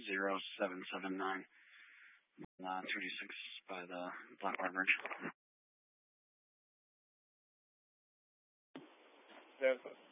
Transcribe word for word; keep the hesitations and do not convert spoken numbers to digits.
zero seven seven nine, uh, two D six by the Blackwater Bridge. There's